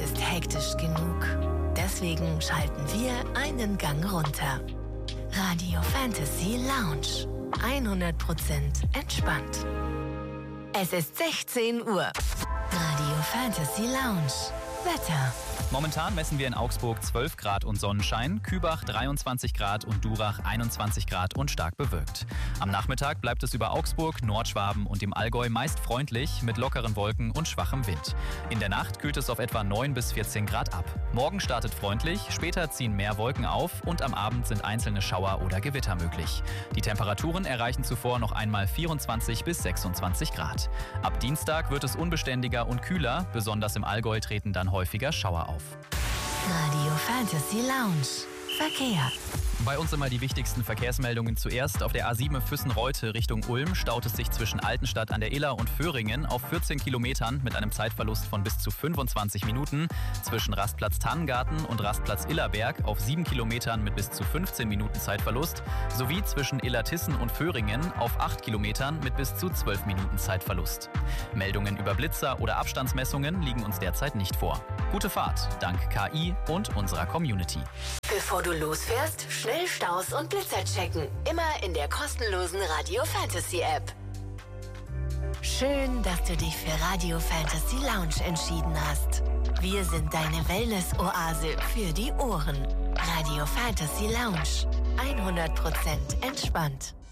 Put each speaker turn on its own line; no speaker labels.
ist hektisch genug. Deswegen schalten wir einen Gang runter. Radio Fantasy Lounge. 100% entspannt. Es ist 16 Uhr. Radio Fantasy Lounge. Wetter.
Momentan messen wir in Augsburg 12 Grad und Sonnenschein, Kübach 23 Grad und Durach 21 Grad und stark bewölkt. Am Nachmittag bleibt es über Augsburg, Nordschwaben und dem Allgäu meist freundlich mit lockeren Wolken und schwachem Wind. In der Nacht kühlt es auf etwa 9 bis 14 Grad ab. Morgen startet freundlich, später ziehen mehr Wolken auf und am Abend sind einzelne Schauer oder Gewitter möglich. Die Temperaturen erreichen zuvor noch einmal 24 bis 26 Grad. Ab Dienstag wird es unbeständiger und kühler, besonders im Allgäu treten dann häufiger Schauer auf.
Radio Fantasy Lounge. Verkehr.
Bei uns immer die wichtigsten Verkehrsmeldungen zuerst. Auf der A7 Füssen-Reute Richtung Ulm staut es sich zwischen Altenstadt an der Iller und Föhringen auf 14 Kilometern mit einem Zeitverlust von bis zu 25 Minuten. Zwischen Rastplatz Tannengarten und Rastplatz Illerberg auf 7 Kilometern mit bis zu 15 Minuten Zeitverlust. Sowie zwischen Illertissen und Föhringen auf 8 Kilometern mit bis zu 12 Minuten Zeitverlust. Meldungen über Blitzer oder Abstandsmessungen liegen uns derzeit nicht vor. Gute Fahrt, dank KI und unserer Community.
Bevor du losfährst, schnell Staus und Blitzer checken. Immer in der kostenlosen Radio Fantasy App. Schön, dass du dich für Radio Fantasy Lounge entschieden hast. Wir sind deine Wellness-Oase für die Ohren. Radio Fantasy Lounge. 100% entspannt.